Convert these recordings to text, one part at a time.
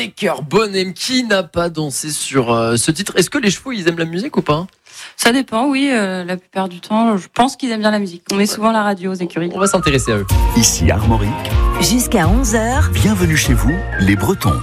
Et Cœur Bonhomme, qui n'a pas dansé sur ce titre? Est-ce que les chevaux, ils aiment la musique ou pas? Ça dépend, oui. La plupart du temps, je pense qu'ils aiment bien la musique. On met souvent à la radio aux écuries. On va s'intéresser à eux. Ici Armorique. Jusqu'à 11h. Bienvenue chez vous, les Bretons.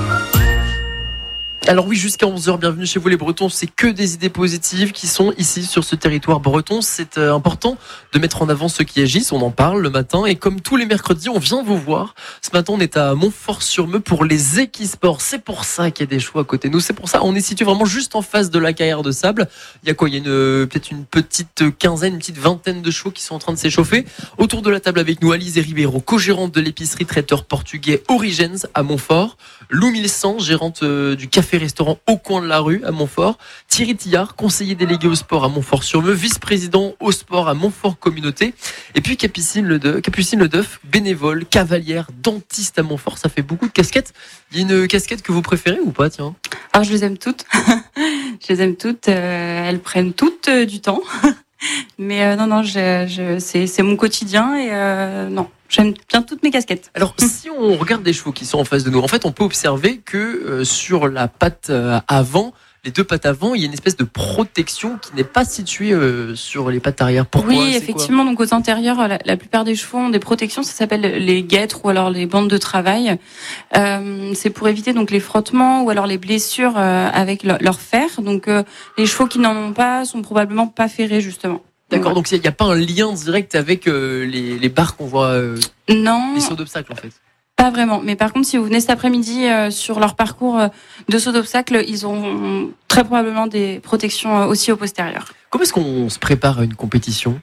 Alors oui, jusqu'à 11h, bienvenue chez vous les Bretons, c'est que des idées positives qui sont ici sur ce territoire breton. C'est important de mettre en avant ceux qui agissent, on en parle le matin et comme tous les mercredis, on vient vous voir. Ce matin, on est à Montfort-sur-Meux pour les Équisports. C'est pour ça qu'il y a des chevaux à côté de nous, c'est pour ça on est situé vraiment juste en face de la carrière de sable. Il y a quoi? Il y a peut-être une petite quinzaine, une petite vingtaine de chevaux qui sont en train de s'échauffer. Autour de la table avec nous, Alizé Ribeiro, co-gérante de l'épicerie traiteur portugais Origens à Montfort. Lou Milsan, gérante du café-restaurant au coin de la rue à Montfort. Thierry Tillard, conseiller délégué au sport à Montfort-sur-Meux, vice-président au sport à Montfort Communauté. Et puis Capucine Ledeuf, bénévole, cavalière, dentiste à Montfort. Ça fait beaucoup de casquettes. Il y a une casquette que vous préférez ou pas, tiens? Alors, je les aime toutes. Je les aime toutes. Elles prennent toutes du temps. Mais non, c'est mon quotidien et non. J'aime bien toutes mes casquettes. Alors, si on regarde des chevaux qui sont en face de nous, en fait, on peut observer que sur la patte avant, les deux pattes avant, il y a une espèce de protection qui n'est pas située sur les pattes arrière. Pourquoi? Oui, effectivement. Donc, aux antérieurs, la plupart des chevaux ont des protections. Ça s'appelle les guêtres ou alors les bandes de travail. C'est pour éviter donc les frottements ou alors les blessures avec leur fer. Donc, les chevaux qui n'en ont pas sont probablement pas ferrés, justement. D'accord, donc il n'y a pas un lien direct avec les barres qu'on voit, non, les sauts d'obstacles en fait. Pas vraiment, mais par contre si vous venez cet après-midi sur leur parcours de saut d'obstacles, ils ont très probablement des protections aussi au postérieur. Comment est-ce qu'on se prépare à une compétition?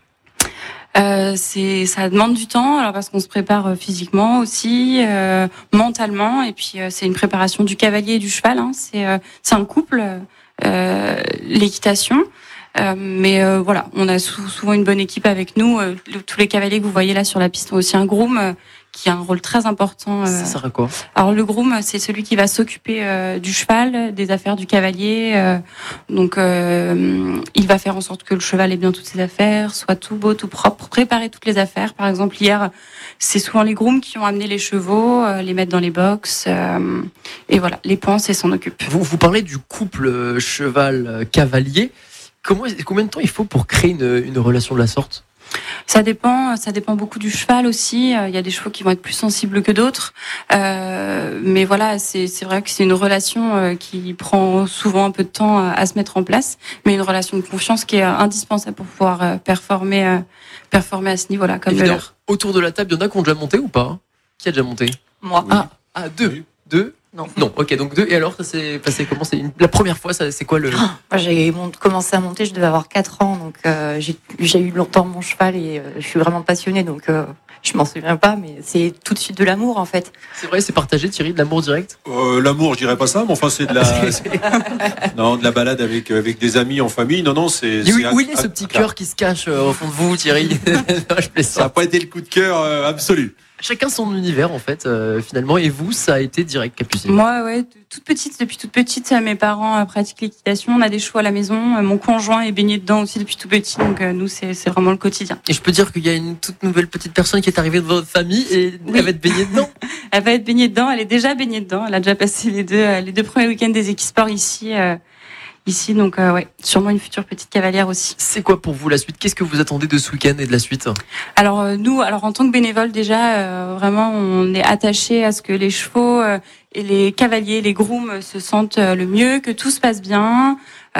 Ça demande du temps, alors parce qu'on se prépare physiquement aussi, mentalement, et puis c'est une préparation du cavalier et du cheval, hein. C'est un couple, l'équitation. Mais voilà, on a souvent une bonne équipe avec nous. Tous les cavaliers que vous voyez là sur la piste ont aussi un groom qui a un rôle très important. Ça sert à quoi? Alors le groom, c'est celui qui va s'occuper du cheval, des affaires du cavalier. Donc il va faire en sorte que le cheval ait bien toutes ses affaires, soit tout beau, tout propre, préparer toutes les affaires. Par exemple, hier, c'est souvent les grooms qui ont amené les chevaux, les mettre dans les box. Et voilà, les penses et s'en occupent. Vous parlez du couple cheval-cavalier. Combien de temps il faut pour créer une relation de la sorte? Ça dépend beaucoup du cheval aussi. Il y a des chevaux qui vont être plus sensibles que d'autres. Mais voilà, c'est vrai que c'est une relation qui prend souvent un peu de temps à se mettre en place, mais une relation de confiance qui est indispensable pour pouvoir performer à ce niveau-là, comme le leur. Autour de la table, il y en a qui ont déjà monté ou pas? Qui a déjà monté? Moi. Ah, deux. Oui. Deux? Non, ok, donc deux. Et alors, ça s'est passé comment? La première fois, c'est quoi le... Moi, j'ai commencé à monter, je devais avoir 4 ans, donc j'ai eu longtemps mon cheval et je suis vraiment passionnée, donc je m'en souviens pas, mais c'est tout de suite de l'amour, en fait. C'est vrai, c'est partagé, Thierry, de l'amour direct? L'amour, je dirais pas ça, mais enfin, c'est de la... non, de la balade avec des amis en famille. Non, c'est... Où il est ce petit cœur qui se cache au fond de vous, Thierry? Je plaisante. Ça n'a pas été le coup de cœur absolu. Chacun son univers en fait, finalement. Et vous, ça a été direct, Capucine? Moi, ouais, depuis toute petite, mes parents pratiquent l'équitation. On a des chevaux à la maison. Mon conjoint est baigné dedans aussi depuis tout petit. Donc nous, c'est vraiment le quotidien. Et je peux dire qu'il y a une toute nouvelle petite personne qui est arrivée de votre famille et oui. Elle va être baignée dedans. Elle va être baignée dedans. Elle est déjà baignée dedans. Elle a déjà passé les deux premiers week-ends des Équisports ici, donc ouais, sûrement une future petite cavalière aussi. C'est quoi pour vous la suite? Qu'est-ce que vous attendez de ce week-end et de la suite? Alors nous, en tant que bénévole déjà, vraiment, on est attaché à ce que les chevaux et les cavaliers, les grooms se sentent le mieux, que tout se passe bien,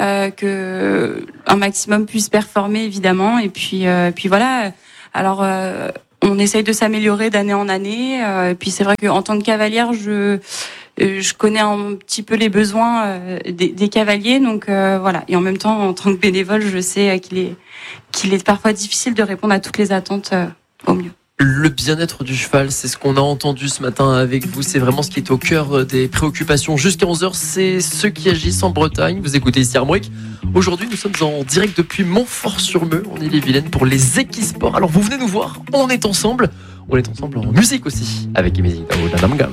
que un maximum puisse performer évidemment, et puis voilà. Alors on essaye de s'améliorer d'année en année, et puis c'est vrai qu'en tant que cavalière, je connais un petit peu les besoins des cavaliers, donc voilà. Et en même temps, en tant que bénévole, je sais qu'il est parfois difficile de répondre à toutes les attentes au mieux. Le bien-être du cheval, c'est ce qu'on a entendu ce matin avec vous. C'est vraiment ce qui est au cœur des préoccupations. Jusqu'à 11h, c'est ceux qui agissent en Bretagne. Vous écoutez ici Armorique. Aujourd'hui, nous sommes en direct depuis Montfort-sur-Meux, en Ille-et-Vilaine, pour les Équisports. Alors, vous venez nous voir, on est ensemble. On est ensemble en musique aussi, avec Amazing Gam.